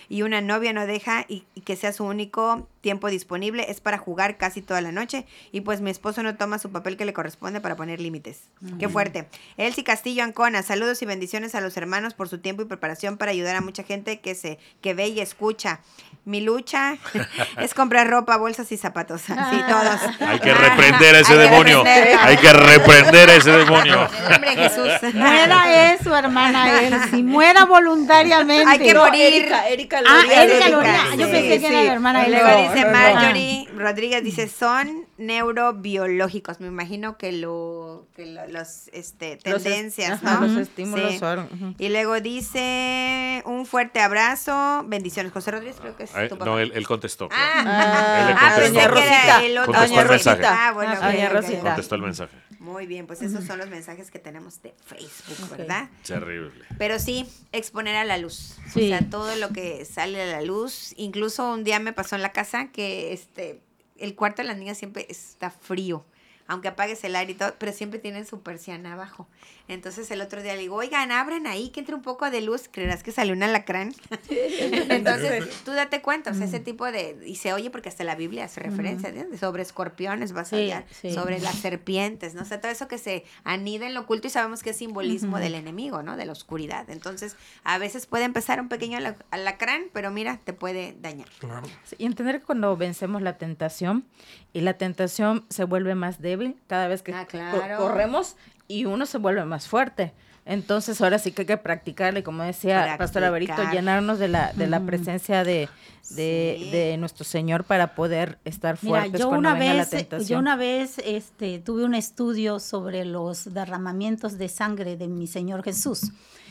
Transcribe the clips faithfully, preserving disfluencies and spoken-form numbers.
y una novia no deja y, y que sea su único tiempo disponible es para jugar casi toda la noche y pues mi esposo no toma su papel que le corresponde para poner límites. Uh-huh. Qué fuerte. Elsie Castillo Ancona, saludos y bendiciones a los hermanos por su tiempo y preparación para ayudar a mucha gente que se que ve y escucha. Mi lucha es comprar ropa, bolsas y zapatos. Sí, todos. Hay que reprender a ese Hay demonio. Hay que reprender a ese demonio. En el nombre de Jesús. Muera eso, hermana Elsie. Muera voluntariamente. Hay que no, morir. Erika, Erika Loría. Ah, Erika Loría. Sí, yo pensé sí, que era la hermana Elsie. Luego dice Marjorie no. Rodríguez, dice, son neurobiológicos. Me imagino que lo que lo, los este tendencias, los, ¿no? Los estímulos sí. son. Uh-huh. Y luego dice, un fuerte abrazo, bendiciones. José Rodríguez, creo que es Ay, tu papá. No, él, él contestó. Ah, ah, él le contestó. Doña Rosita. El otro. Contestó el mensaje. Ah, bueno, ah, Doña okay, Rosita. Contestó el mensaje. Muy bien, pues esos son los mensajes que tenemos de Facebook, okay. ¿verdad? Terrible. Pero sí, exponer a la luz. Sí. O sea, todo lo que sale a la luz. Incluso un día me pasó en la casa que este el cuarto de las niñas siempre está frío. Aunque apagues el aire y todo, pero siempre tienen su persiana abajo. Entonces el otro día le digo, oigan, abran ahí, que entre un poco de luz. ¿Creerás que salió un alacrán? Entonces, tú date cuenta, o sea, ese tipo de... Y se oye porque hasta la Biblia hace referencia, ¿entiendes? Sobre escorpiones vas a hablar, sí, sí. sobre las serpientes, ¿no? O sea, todo eso que se anida en lo oculto y sabemos que es simbolismo uh-huh. del enemigo, ¿no? De la oscuridad. Entonces, a veces puede empezar un pequeño alacrán, pero mira, te puede dañar. Claro. Sí, y entender que cuando vencemos la tentación, y la tentación se vuelve más débil cada vez que ah, claro. co- corremos y uno se vuelve más fuerte. Entonces ahora sí que hay que practicarle, como decía Practicar. Pastora Berito, llenarnos de la de la presencia de, de, sí. de nuestro Señor para poder estar fuertes. Mira, yo cuando una venga vez, la tentación. yo una vez este, tuve un estudio sobre los derramamientos de sangre de mi Señor Jesús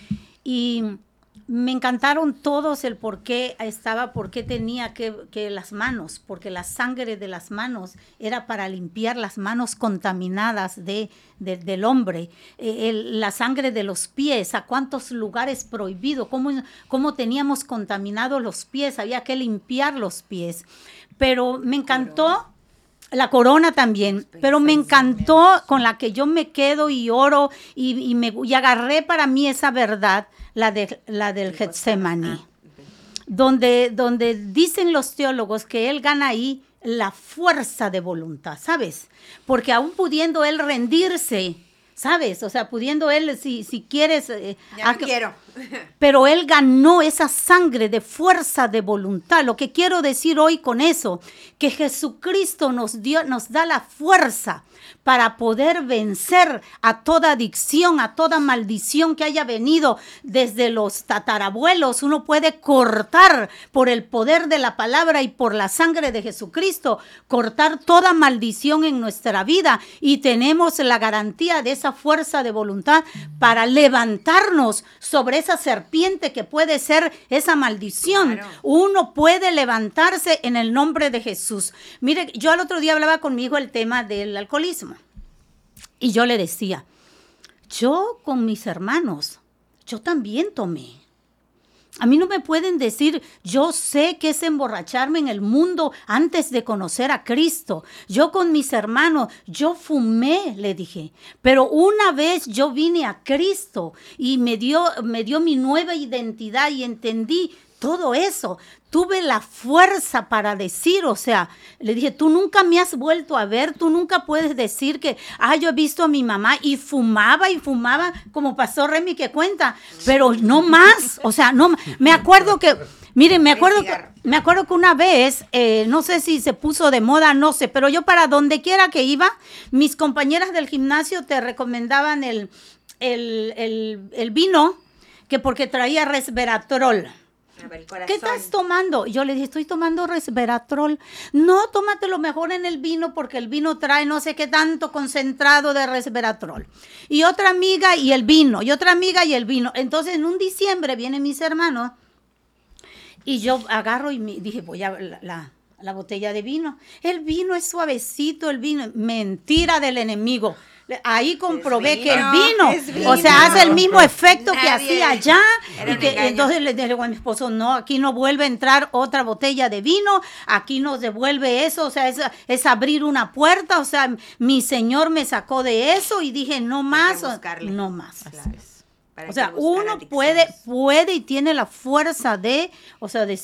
y me encantaron todos el por qué estaba, por qué tenía que, que las manos, porque la sangre de las manos era para limpiar las manos contaminadas de, de, del hombre, eh, el, la sangre de los pies, a cuántos lugares prohibidos, cómo, cómo teníamos contaminados los pies, había que limpiar los pies, pero me encantó. La corona también, pero me encantó con la que yo me quedo y oro y, y, me, y agarré para mí esa verdad, la, de, la del Getsemaní, donde, donde dicen los teólogos que él gana ahí la fuerza de voluntad, ¿sabes? Porque aún pudiendo él rendirse, ¿sabes? O sea, pudiendo él, si, si quieres... Eh, ya no quiero. Pero él ganó esa sangre de fuerza de voluntad. Lo que quiero decir hoy con eso, que Jesucristo nos dio, nos da la fuerza para poder vencer a toda adicción, a toda maldición que haya venido desde los tatarabuelos. Uno puede cortar por el poder de la palabra y por la sangre de Jesucristo, cortar toda maldición en nuestra vida y tenemos la garantía de esa fuerza de voluntad para levantarnos sobre esa serpiente que puede ser esa maldición. Claro. Uno puede levantarse en el nombre de Jesús. Mire, yo al otro día hablaba conmigo el tema del alcoholismo y yo le decía, yo con mis hermanos, yo también tomé. A mí no me pueden decir, yo sé qué es emborracharme en el mundo antes de conocer a Cristo. Yo con mis hermanos, yo fumé, le dije. Pero una vez yo vine a Cristo y me dio, me dio mi nueva identidad y entendí todo eso. Tuve la fuerza para decir, o sea, le dije, tú nunca me has vuelto a ver, tú nunca puedes decir que, ah, yo he visto a mi mamá y fumaba y fumaba, como pasó Remy que cuenta, pero no más, o sea, no, me acuerdo que, miren, me acuerdo que, me acuerdo que una vez, eh, no sé si se puso de moda, no sé, pero yo para donde quiera que iba, mis compañeras del gimnasio te recomendaban el, el, el, el vino, que porque traía resveratrol. ¿Qué estás tomando? Yo le dije, estoy tomando resveratrol. No, tómatelo mejor en el vino porque el vino trae no sé qué tanto concentrado de resveratrol. Y otra amiga y el vino, y otra amiga y el vino. Entonces en un diciembre vienen mis hermanos y yo agarro y me, dije, voy a la, la, la botella de vino. El vino es suavecito, el vino, mentira del enemigo. Ahí comprobé que el vino, vino, o sea, hace el mismo efecto Nadie, que hacía allá. Y que, entonces le digo a mi esposo, no, aquí no vuelve a entrar otra botella de vino, aquí nos devuelve eso, o sea, es, es abrir una puerta, o sea, mi Señor me sacó de eso y dije, no más, no más. Claro. O sea, uno puede, puede y tiene la fuerza de, o sea, de,